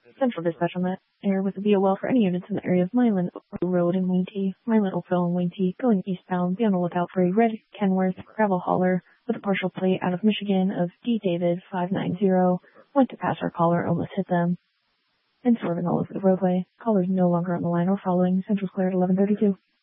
Central dispatch on that air with the BOL for any units in the area of Milan Road and Wayne T. Milan Oakville and Wayne T. Going eastbound. Be on the lookout for a red Kenworth gravel hauler with a partial plate out of Michigan of D. David 590. Went to pass our caller, almost hit them. And swerving all over the roadway. Caller's no longer on the line or following. Central's clear at 11:32.